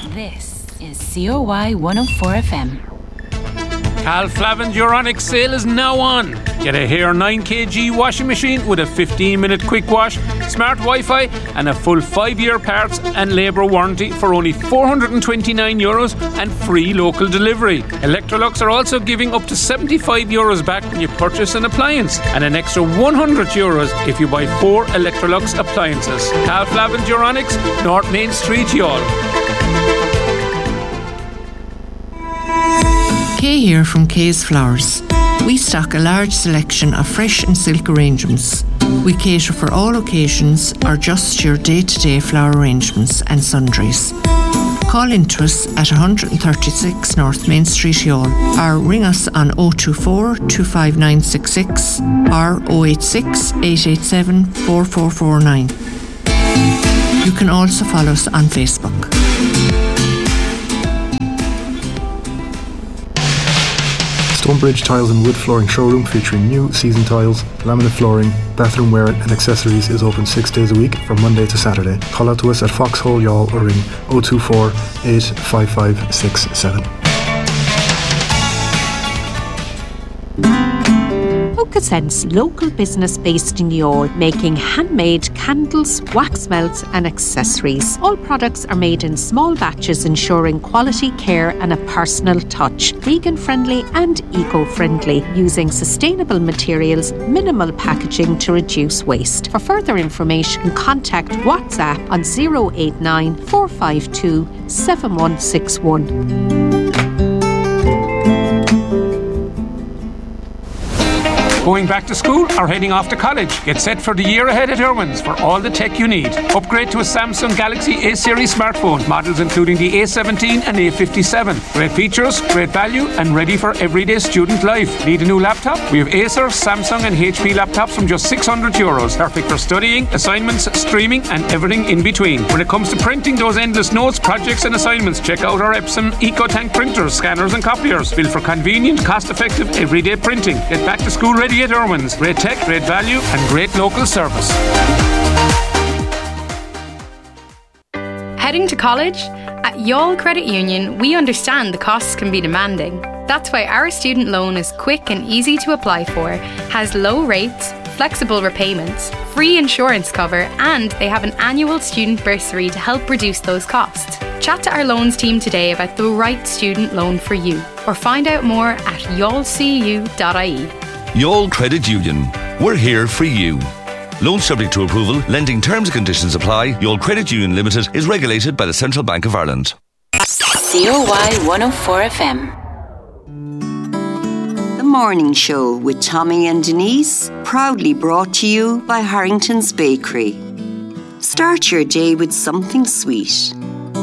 This is COY 104 FM. Cal Flavin Duronic sale is now on. Get a Hare 9kg washing machine with a 15-minute quick wash, smart Wi-Fi and a full 5-year parts and labour warranty for only €429 and free local delivery. Electrolux are also giving up to €75 back when you purchase an appliance and an extra €100 if you buy 4 Electrolux appliances. Cal Flavin Duronics, North Main Street, Youghal. Kay here from Kay's Flowers. We stock a large selection of fresh and silk arrangements. We cater for all occasions or just your day-to-day flower arrangements and sundries. Call into us at 136 North Main Street, Youghal, or ring us on 024 25966 or 086 887 4449. You can also follow us on Facebook. Stonebridge Tiles and Wood Flooring Showroom featuring new season tiles, laminate flooring, bathroom wear and accessories is open 6 days a week from Monday to Saturday. Call out to us at Foxhole, Youghal or ring 024 855 67. Sense local business based in Youghal, making handmade candles, wax melts and accessories. All products are made in small batches, ensuring quality care and a personal touch. Vegan friendly and eco-friendly, using sustainable materials, minimal packaging to reduce waste. For further information, contact WhatsApp on 089 452 7161. Going back to school or heading off to college? Get set for the year ahead at Irwin's for all the tech you need. Upgrade to a Samsung Galaxy A-series smartphone, models including the A17 and A57. Great features, great value and ready for everyday student life. Need a new laptop? We have Acer, Samsung and HP laptops from just €600. Perfect for studying, assignments, streaming and everything in between. When it comes to printing those endless notes, projects and assignments, check out our Epson EcoTank printers, scanners and copiers. Built for convenient, cost-effective, everyday printing. Get back to school ready at Irwin's. Great tech, great value and great local service. Heading to college? At Youghal Credit Union, we understand the costs can be demanding. That's why our student loan is quick and easy to apply for, has low rates, flexible repayments, free insurance cover, and they have an annual student bursary to help reduce those costs. Chat to our loans team today about the right student loan for you, or find out more at youghalcu.ie. Youghal Credit Union. We're here for you. Loan subject to approval. Lending terms and conditions apply. Youghal Credit Union Limited is regulated by the Central Bank of Ireland. COY 104 FM. The Morning Show with Tommy and Denise, proudly brought to you by Harrington's Bakery. Start your day with something sweet.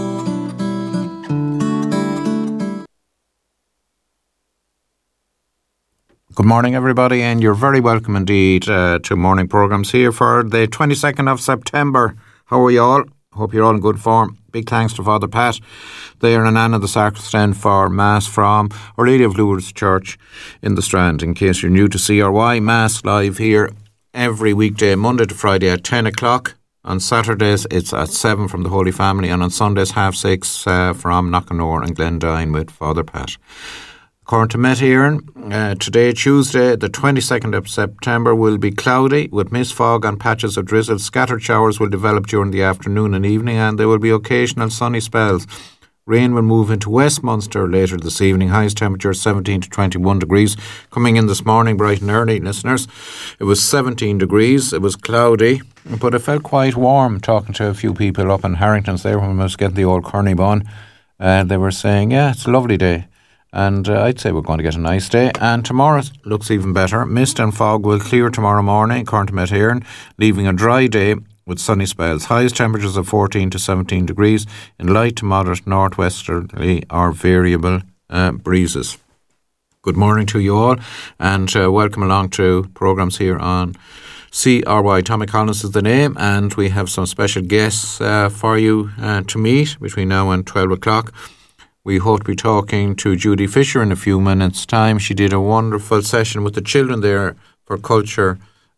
Good morning, everybody, and you're very welcome indeed to morning programmes here for the 22nd of September. How are you all? Hope you're all in good form. Big thanks to Father Pat there and Anna the Sacristan for Mass from Our Lady of Lourdes Church in the Strand. In case you're new to CRY, Mass live here every weekday, Monday to Friday at 10 o'clock. On Saturdays it's at 7 from the Holy Family, and on Sundays 6:30 from Knockannore and Glendine with Father Pat. According to Met Éireann, today, Tuesday, the 22nd of September, will be cloudy with mist, fog and patches of drizzle. Scattered showers will develop during the afternoon and evening, and there will be occasional sunny spells. Rain will move into Westminster later this evening. Highest temperature 17 to 21 degrees. Coming in this morning, bright and early, listeners, it was 17 degrees. It was cloudy, but it felt quite warm. Talking to a few people up in Harrington's there when I was getting the old Kearney bun, they were saying, yeah, it's a lovely day. And I'd say we're going to get a nice day. And tomorrow looks even better. Mist and fog will clear tomorrow morning, according to Met Éireann, leaving a dry day with sunny spells. Highest temperatures of 14 to 17 degrees in light to moderate northwesterly or variable breezes. Good morning to you all, and welcome along to programmes here on CRY. Tommy Collins is the name, and we have some special guests for you to meet between now and 12 o'clock. We hope to be talking to Judy Fisher in a few minutes' time. She did a wonderful session with the children there for Culture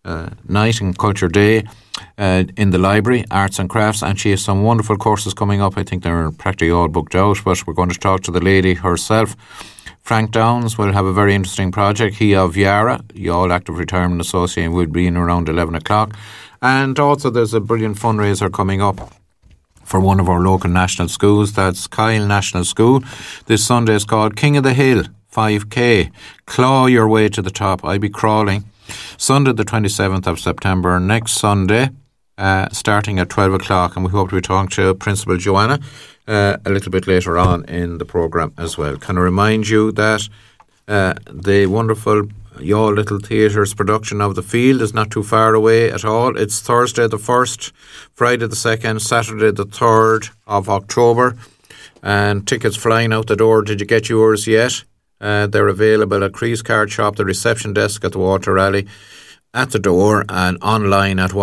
night and culture day in the library, arts and crafts, and she has some wonderful courses coming up. I think they're practically all booked out, but we're going to talk to the lady herself. Frank Downs will have a very interesting project. He of Yara, Youghal Active Retirement Association, will be in around 11 o'clock. And also there's a brilliant fundraiser coming up for one of our local national schools. That's Kyle National School. This Sunday is called King of the Hill 5K. Claw your way to the top. I'll be crawling. Sunday the 27th of September, next Sunday, starting at 12 o'clock. And we hope to be talking to Principal Joanna a little bit later on in the programme as well. Can I remind you that the wonderful Youghal Little Theatre's production of The Field is not too far away at all. It's Thursday the 1st, Friday the 2nd, Saturday the 3rd of October, and tickets flying out the door. Did you get yours yet? They're available at Crease Card Shop, the reception desk at the Water Rally, at the door, and online at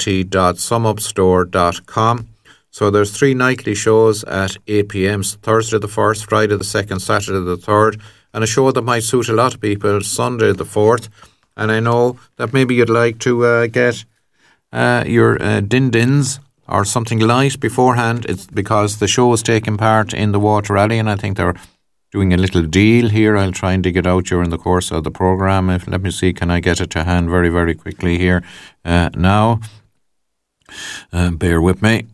ylt.sumupstore.com. So there's 3 nightly shows at 8 p.m, Thursday the 1st, Friday the 2nd, Saturday the 3rd, and a show that might suit a lot of people, Sunday the 4th. And I know that maybe you'd like to get your din-dins or something light beforehand. It's because the show is taking part in the Water Rally, and I think they're doing a little deal here. I'll try and dig it out during the course of the programme. Let me see, can I get it to hand very, very quickly here now? Bear with me.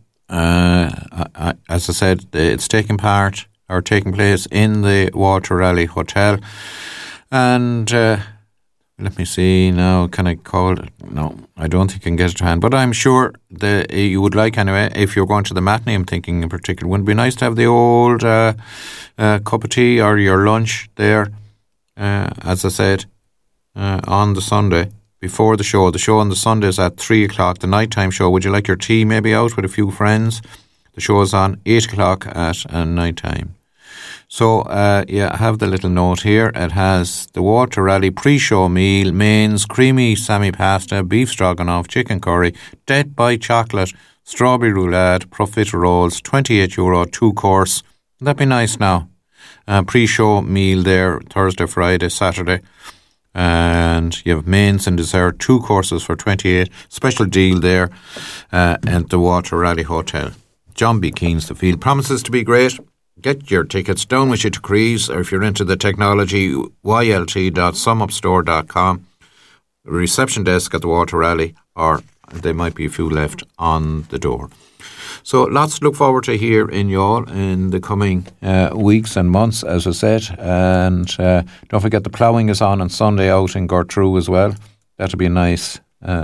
As I said, it's taking place in the Water Rally Hotel. And let me see now, can I call it? No, I don't think I can get it to hand. But I'm sure that you would like anyway, if you're going to the matinee, I'm thinking in particular, wouldn't it be nice to have the old cup of tea or your lunch there, as I said, on the Sunday before the show. The show on the Sunday is at 3 o'clock, the nighttime show. Would you like your tea maybe out with a few friends? The show is on 8 o'clock at night time. So, I have the little note here. It has the Water Rally pre-show meal, mains, creamy Sammy pasta, beef stroganoff, chicken curry, Dead by chocolate, strawberry roulade, profiteroles, €28, 2-course. That'd be nice now. Pre-show meal there, Thursday, Friday, Saturday. And you have mains and dessert, 2 courses for 28. Special deal there at the Water Rally Hotel. John B. Keen's The Field. Promises to be great. Get your tickets down with you to Crease, or if you're into the technology, ylt.sumupstore.com. Reception desk at the Water Rally, or there might be a few left on the door. So lots to look forward to here in Youghal in the coming weeks and months, as I said. And don't forget the ploughing is on Sunday out in Gertrude as well. That'll be a nice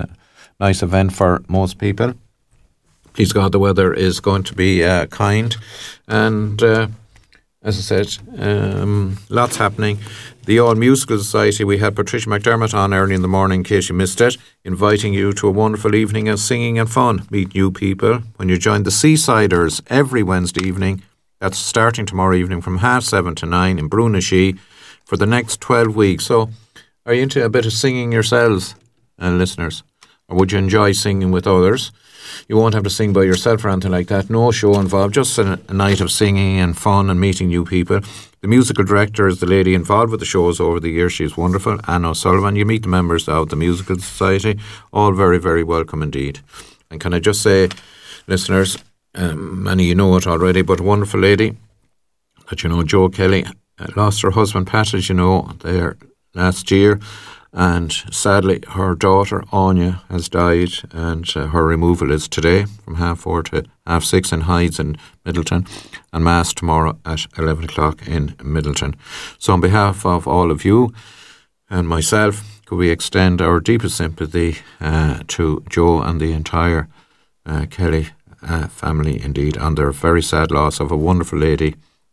event for most people. Please God, the weather is going to be kind. And as I said, lots happening. The Youghal Musical Society, we had Patricia McDermott on early in the morning in case you missed it, inviting you to a wonderful evening of singing and fun. Meet new people when you join the Seasiders every Wednesday evening. That's starting tomorrow evening from 7:30 to 9 in Brunashee for the next 12 weeks. So are you into a bit of singing yourselves, listeners? Or would you enjoy singing with others? You won't have to sing by yourself or anything like that. No show involved, just a night of singing and fun and meeting new people. The musical director is the lady involved with the shows over the years. She's wonderful, Anne O'Sullivan. You meet the members of the Musical Society, all very, very welcome indeed. And can I just say, listeners, many of you know it already, but a wonderful lady that you know, Jo Kelly, lost her husband Pat, as you know, there last year. And sadly, her daughter, Anya, has died, and her removal is today from 4:30 to 6:30 in Hydes in Middleton, and Mass tomorrow at 11 o'clock in Middleton. So on behalf of all of you and myself, could we extend our deepest sympathy to Jo and the entire Kelly family indeed, on their very sad loss of a wonderful lady,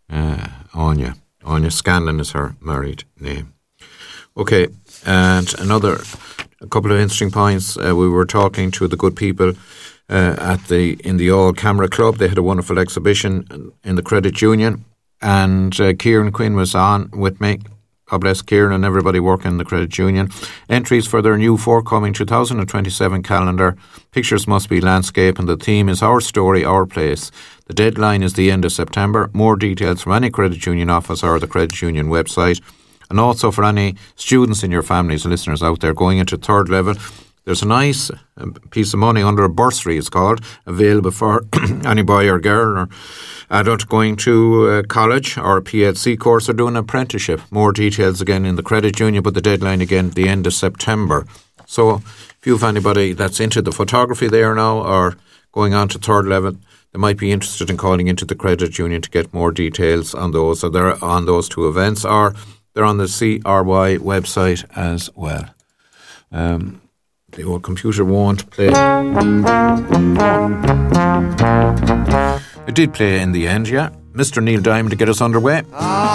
Anya. Anya Scanlon is her married name. Okay, and a couple of interesting points. We were talking to the good people in the All Camera Club. They had a wonderful exhibition in the Credit Union, and Kieran Quinn was on with me. God bless Kieran and everybody working in the Credit Union. Entries for their new forthcoming 2027 calendar. Pictures must be landscape, and the theme is Our Story, Our Place. The deadline is the end of September. More details from any Credit Union office or the Credit Union website. And also for any students in your families, listeners out there going into 3rd level, There's a nice piece of money under a bursary, it's called, available for any boy or girl or adult going to college or a PhD course or doing an apprenticeship. More details again in the credit union, but the deadline again at the end of September. So if you have anybody that's into the photography there now or going on to third level, they might be interested in calling into the credit union to get more details on those. So they're on those two events, or they're on the CRY website as well. The old computer won't play. It did play in the end, yeah. Mr. Neil Diamond to get us underway.